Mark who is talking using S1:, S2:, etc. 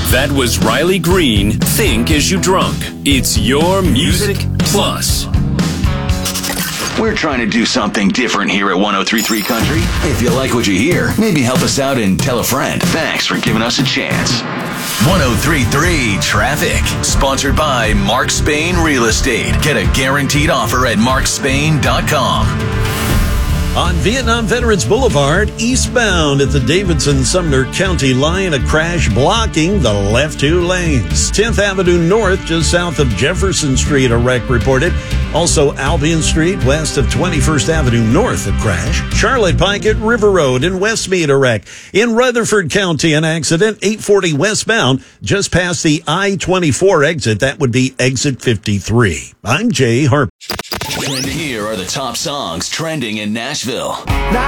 S1: That was Riley Green, Think As You Drunk. It's your Music Plus.
S2: We're trying to do something different here at 103.3 Country. If you like what you hear, maybe help us out and tell a friend. Thanks for giving us a chance. 103.3 Traffic. Sponsored by Mark Spain Real Estate. Get a guaranteed offer at markspain.com.
S3: On Vietnam Veterans Boulevard, eastbound at the Davidson-Sumner County line, a crash blocking the left two lanes. 10th Avenue North, just south of Jefferson Street, a wreck reported. Also, Albion Street, west of 21st Avenue North, a crash. Charlotte Pike at River Road in Westmead, a wreck. In Rutherford County, an accident, 840 westbound, just past the I-24 exit. That would be exit 53. I'm Jay Harper.
S2: And here are the top songs trending in Nashville.